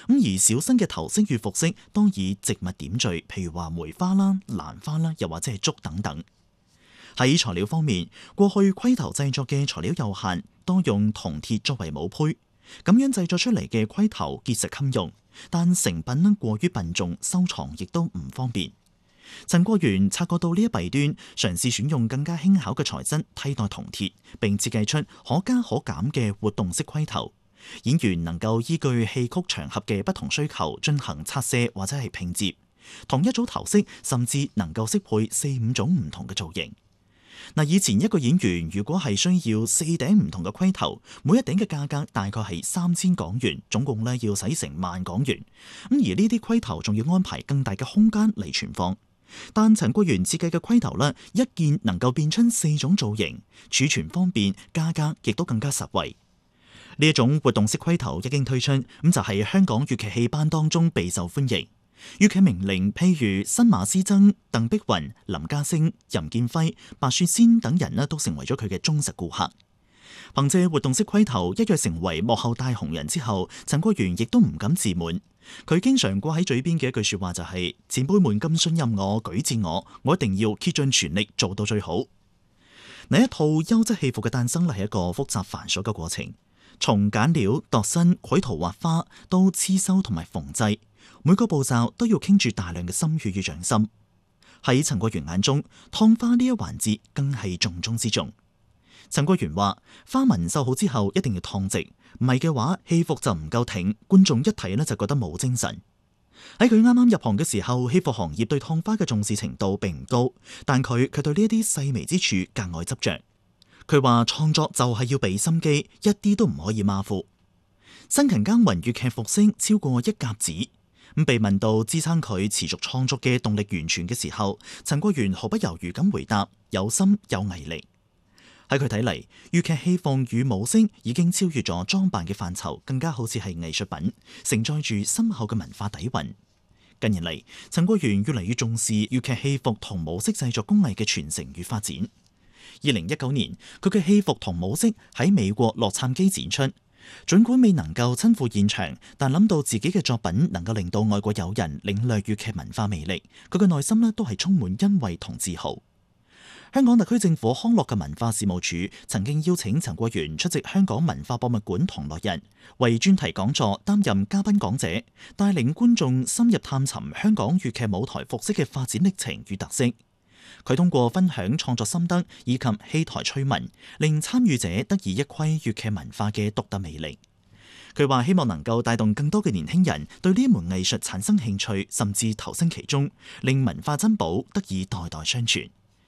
而小新嘅頭飾與服飾多以植物點綴，譬如話梅花啦、蘭花啦，又或者係竹等等。喺材料方面，過去盔頭製作嘅材料有限，多用銅鐵作為模胚，咁樣製作出嚟嘅盔頭結實襟用，但成品過於笨重，收藏亦都唔方便。陳國元察覺到呢一弊端，嘗試選用更加輕巧嘅材質替代銅鐵，並設計出可加可減嘅活動式盔頭。演員能夠依據戲曲場合嘅不同需求進行拆卸或者係拼接，同一組頭飾甚至能夠適配4-5種唔同嘅造型。以前一個演員如果係需要4頂唔同嘅盔頭，每一頂嘅價格大概係3000港元，總共呢要使成10000港元。而呢啲盔頭仲要安排更大嘅空間嚟存放。但陳國元設計嘅盔頭呢，一件能夠變出4種造型，儲存方便，價格亦都更加實惠。呢一種活動式盔頭一經推出，咁就係香港粵劇戲班當中備受歡迎。粵劇名伶譬如新馬師曾、鄧碧雲、林家聲、任劍輝、白雪仙等人呢，都成為咗佢嘅忠實顧客。憑借活動式盔頭一躍成為幕後大紅人之後，陳國元亦都唔敢自滿。佢經常掛喺嘴邊嘅一句說話就係：前輩們咁信任我、舉薦我一定要竭盡全力做到最好。一套優質戲服嘅誕生係一個複雜繁瑣嘅過程，從揀料、度身、繪圖畫花到刺繡同埋縫製，每個步驟都要傾住大量嘅心血與掌心。喺陳國元眼中，燙花呢一環節更係重中之重。陳國元話：花紋繡好之後一定要燙直，唔係嘅話戲服就唔夠挺，觀眾一睇呢就覺得冇精神。喺佢啱啱入行嘅時候，戲服行業對燙花嘅重視程度並唔高，但佢卻對呢一啲細微之處格外執着。佢話創作就係要俾心機，一啲都唔可以馬虎。辛勤耕耘粵劇服飾超過1甲子。被問到支撐佢持續創作嘅動力源泉嘅時候，陳國元毫不猶豫咁回答：有心有毅力。喺佢睇嚟，粵劇戲服與武飾已經超越咗裝扮嘅範疇，更加好似係藝術品，承載住深厚嘅文化底蘊。近年嚟，陳國元越嚟越重視粵劇戲服同武飾製作工藝嘅傳承與發展。2019年，佢嘅戲服同武飾喺美國洛杉磯展出。儘管未能夠親赴現場，但諗到自己嘅作品能夠令到外國友人領略粵劇文化魅力，佢嘅內心呢都係充滿欣慰同自豪。香港特區政府康樂及文化事務署曾經邀請陳國元出席香港文化博物館同樂日，為專題講座擔任嘉賓講者，帶領觀眾深入探尋香港粵劇舞台服飾嘅發展歷程與特色。佢通過分享創作心得以及戲台趣聞，令參與者得以一窺粵劇文化嘅獨特魅力。佢話希望能夠帶動更多嘅年輕人對呢門藝術產生興趣，甚至投身其中，令文化珍寶得以代代相傳。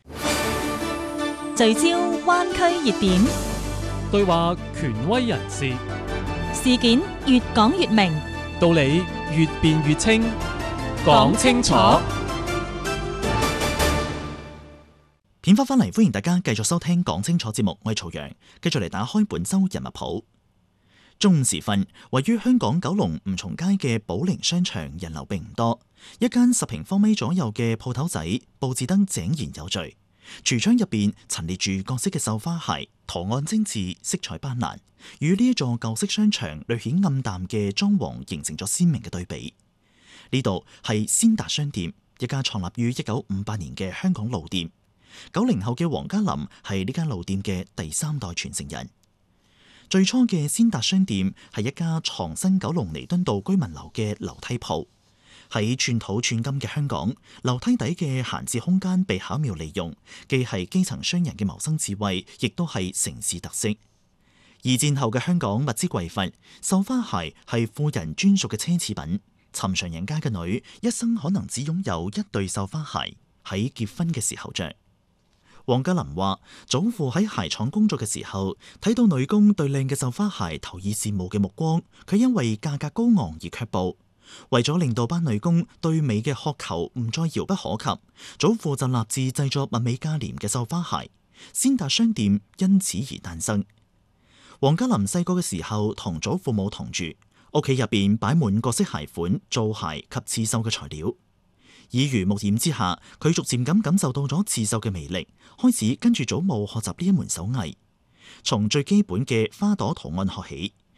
聚焦灣區熱點， 對話權威人士， 事件越講越明， 道理越辯越清，講清楚。 片花翻嚟，歡迎大家繼續收聽講清楚節目，我係曹陽，繼續嚟打開本周人物譜。中午時分，位於香港九龍吳松街嘅寶靈商場人流並唔多，一間10平方米左右嘅鋪頭仔，佈置得井然有序。櫥窗入邊陳列住各式嘅繡花鞋，圖案精緻，色彩斑斕，與呢一座舊式商場略顯暗淡嘅裝潢形成咗鮮明嘅對比。呢度係先達商店，一家創立於1958年嘅香港老店。90後嘅黃家林係呢間老店嘅第3代傳承人。最初嘅先達商店係一家藏身九龍彌敦道居民樓嘅樓梯鋪。喺寸土寸金嘅香港，樓梯底嘅閒置空間被巧妙利用，既係基層商人嘅謀生智慧，亦都係城市特色。二戰後嘅香港物資匱乏，繡花鞋係富人專屬嘅奢侈品。尋常人家嘅女一生可能只擁有1對繡花鞋，喺結婚嘅時候着。黃家林話：祖父喺鞋廠工作嘅時候，睇到女工對靚嘅繡花鞋投以羨慕嘅目光，佢因為價格高昂而卻步。為咗令到班女工對美嘅渴求唔再遙不可及，祖父就立志製作物美價廉嘅繡花鞋，先達商店因此而誕生。黃家林細個嘅時候同祖父母同住，屋企入邊擺滿各式鞋款、做鞋及刺繡嘅材料。耳濡目染之下，佢逐漸咁感受到咗刺繡嘅魅力，開始跟住祖母學習呢一門手藝。從最基本嘅花朵圖案學起，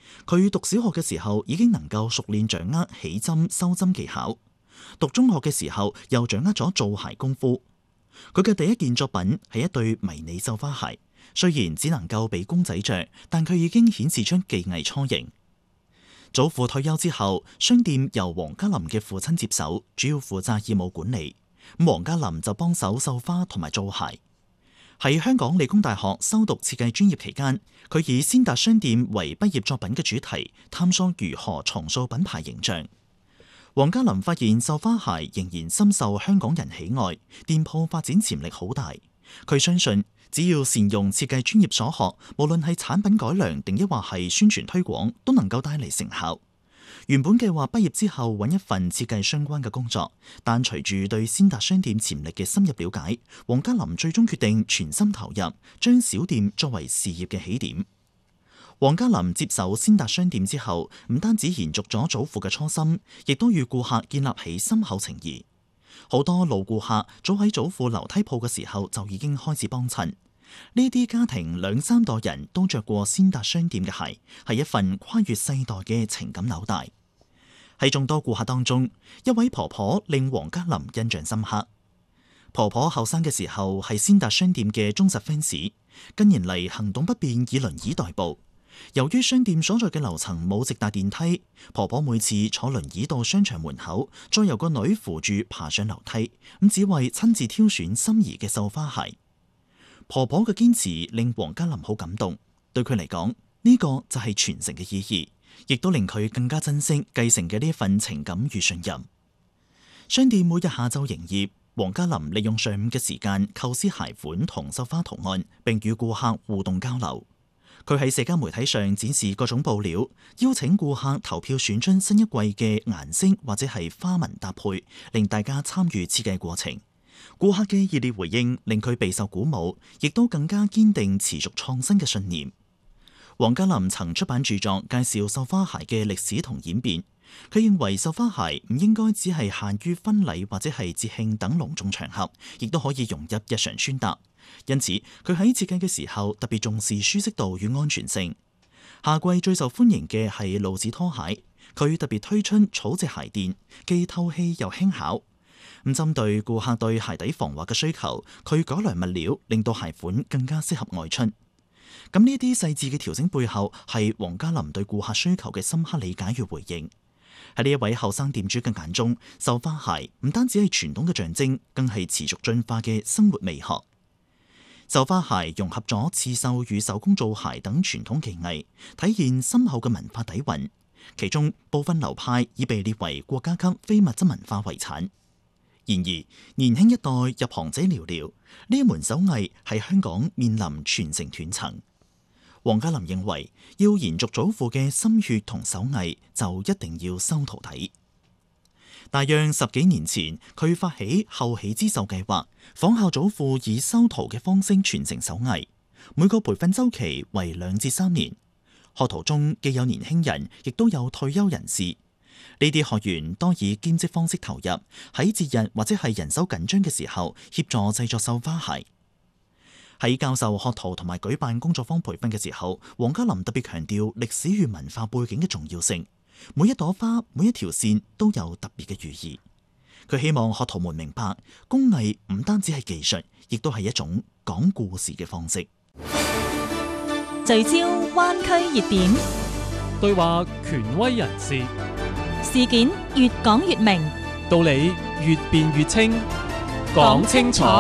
佢讀小學嘅時候已經能夠熟練掌握起針收針技巧，讀中學嘅時候又掌握咗做鞋功夫。佢嘅第一件作品係一對迷你繡花鞋，雖然只能夠俾公仔着，但佢已經顯示出技藝雛形。祖父退休之後，商店由黃家林嘅父親接手，主要負責業務管理。黃家林就幫手繡花同埋做鞋。喺香港理工大學修讀設計專業期間，佢以先達商店為畢業作品嘅主題，探索如何重塑品牌形象。黃家林發現繡花鞋仍然深受香港人喜愛，店鋪發展潛力好大。佢相信只要善用設計專業所學，無論係產品改良定抑或係宣傳推廣，都能夠帶嚟成效。原本計劃畢業之後揾一份設計相關嘅工作，但隨住對先達商店潛力嘅深入了解，黃家林最終決定全心投入，將小店作為事業嘅起點。黃家林接手先達商店之後，唔單止延續咗祖父嘅初心，亦都與顧客建立起深厚情誼。好多老顧客早喺祖父樓梯鋪嘅時候就已經開始幫襯。呢啲家庭兩三代人都着過先達商店嘅鞋，係一份跨越世代嘅情感紐帶。喺眾多顧客當中，一位婆婆令黃家林印象深刻。婆婆後生嘅時候係先達商店嘅忠實 fans， 近年嚟行動不便，以輪椅代步。由於商店所在嘅樓層冇直達電梯，婆婆每次坐輪椅到商場門口，再由個女扶住爬上樓梯，咁只為親自挑選心儀嘅繡花鞋。婆婆嘅堅持令黃家林好感動，對佢嚟講，呢個就係傳承嘅意義，亦都令佢更加珍惜繼承嘅呢份情感與信任。商店每日下晝營業，黃家林利用上午嘅時間構思鞋款同繡花圖案，並與顧客互動交流。佢喺社交媒體上展示各種布料，邀請顧客投票選出新一季嘅顏色或者係花紋搭配，令大家參與設計過程。顧客嘅熱烈回應令佢備受鼓舞，亦都更加堅定持續創新嘅信念。黃家林曾出版著作介紹繡花鞋嘅歷史同演變。佢認為繡花鞋唔應該只係限於婚禮或者係節慶等隆重場合，亦都可以融入日常穿搭。因此，佢喺設計嘅時候特別重視舒適度與安全性。夏季最受歡迎嘅係露趾拖鞋，佢特別推出草席鞋墊，既透氣又輕巧。咁針對顧客對鞋底防滑嘅需求，佢改良物料，令到鞋款更加適合外出。咁呢啲細緻嘅調整背後，係黃家林對顧客需求嘅深刻理解與回應。喺呢一位後生店主嘅眼中，繡花鞋唔單止係傳統嘅象徵，更係持續進化嘅生活美學。繡花鞋融合咗刺繡與手工做鞋等傳統技藝，體現深厚嘅文化底蘊。其中部分流派已被列為國家級非物質文化遺產。然而，年輕一代入行者寥寥，呢一門手藝喺香港面臨傳承斷層。黃家林認為，要延續祖父嘅心血同手藝，就一定要收徒弟。大約10幾年前，佢發起後起之秀計劃，仿效祖父以收徒嘅方式傳承手藝。每個培訓週期為2至3年，學徒中既有年輕人，亦都有退休人士。呢啲學員多以兼職方式投入，喺節日或者係人手緊張嘅時候，協助製作繡花鞋。喺教授學徒同埋舉辦工作坊培訓嘅時候，黃家林特別強調歷史與文化背景嘅重要性。每一朵花、每一條線都有特別嘅寓意。佢希望學徒們明白，工藝唔單止係技術，亦都係一種講故事嘅方式。 聚焦灣區熱點， 對話權威人士， 事件越講越明， 道理越辯越清，講清楚。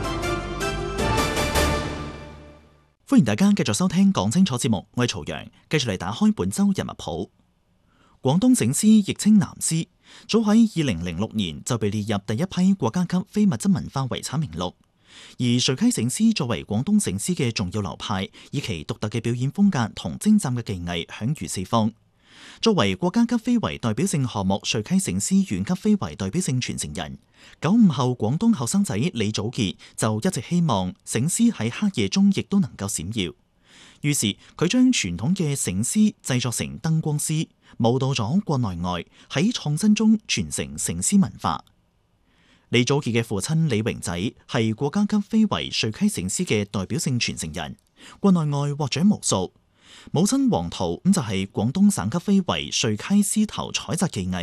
歡迎大家繼續收聽講清楚節目，我係曹陽，繼續嚟打開本周人物譜。廣東醒獅亦稱南獅，早喺2006年就被列入第一批國家級非物質文化遺產名錄。而垂溪醒獅作為廣東醒獅嘅重要流派，以其獨特嘅表演風格同精湛嘅技藝享譽四方。作為國家級非遺代表性項目垂溪醒獅縣級非遺代表性傳承人，95後廣東後生仔李祖傑就一直希望醒獅喺黑夜中亦都能夠閃耀。於是佢將傳統嘅醒獅製作成燈光獅，舞蹈咗國內外，喺創新中傳承醒獅文化。李祖傑嘅父親李榮仔係國家級非遺垂溪醒獅嘅代表性傳承人，國內外獲獎無數。 母親黃桃咁就係廣東省級非遺瑞溪獅頭採摘技藝